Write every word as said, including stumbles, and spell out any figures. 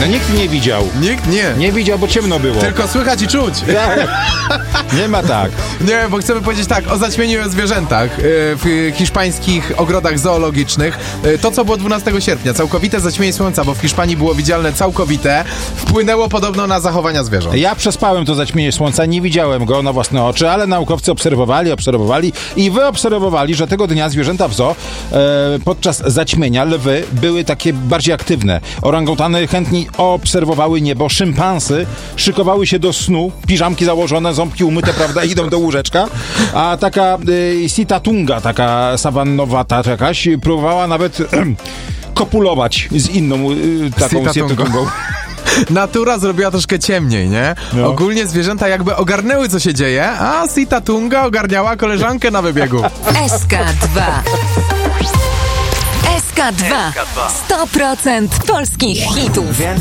No nikt nie widział. Nikt nie. Nie widział, bo ciemno było. Tylko słychać i czuć. Nie ma tak. Nie, bo chcemy powiedzieć tak, o zaćmieniu i o zwierzętach yy, w hiszpańskich ogrodach zoologicznych. Yy, to, co było dwunastego sierpnia, całkowite zaćmienie słońca, bo w Hiszpanii było widzialne całkowite, wpłynęło podobno na zachowania zwierząt. Ja przespałem to zaćmienie słońca, nie widziałem go na własne oczy, ale naukowcy obserwowali, obserwowali i wyobserwowali, że tego dnia zwierzęta w zoo e, podczas zaćmienia lwy były takie bardziej aktywne. Orangutany chętniej obserwowały niebo, szympansy szykowały się do snu, piżamki założone, ząbki umyte, prawda, idą do łóżeczka, a taka y, sitatunga, taka sawannowata jakaś, próbowała nawet kopulować z inną y, taką sitatungą. Natura zrobiła troszkę ciemniej, nie? No. Ogólnie zwierzęta jakby ogarnęły, co się dzieje, a sitatunga ogarniała koleżankę na wybiegu. S K dwa. S K dwa. sto procent polskich hitów.